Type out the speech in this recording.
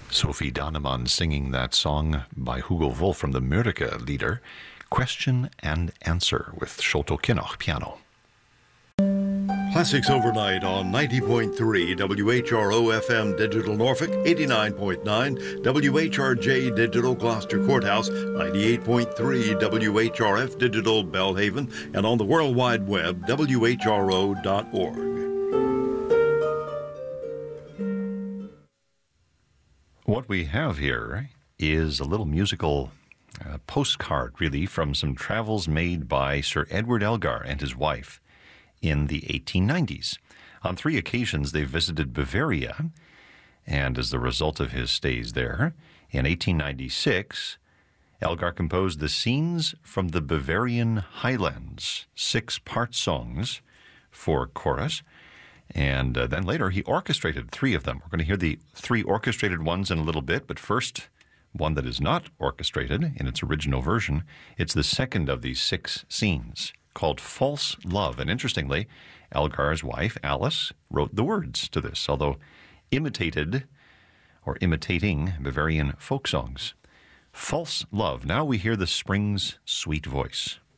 Sophie Danemann singing that song by Hugo Wolf from the Mörike Lieder, Question and Answer with Sholto Kinnoch piano. Classics Overnight on 90.3 WHRO FM Digital Norfolk, 89.9 WHRJ Digital Gloucester Courthouse, 98.3 WHRF Digital Belhaven, and on the World Wide Web, WHRO.org. What we have here is a little musical postcard, really, from some travels made by Sir Edward Elgar and his wife in the 1890s. On 3 occasions, they visited Bavaria, and as the result of his stays there, in 1896, Elgar composed the Scenes from the Bavarian Highlands, 6-part songs for chorus, and then later he orchestrated 3 of them. We're going to hear the 3 orchestrated ones in a little bit, but first, one that is not orchestrated in its original version. It's the second of these 6 scenes, called False Love. And interestingly, Elgar's wife, Alice, wrote the words to this, although imitating Bavarian folk songs. False Love. Now we hear the spring's sweet voice.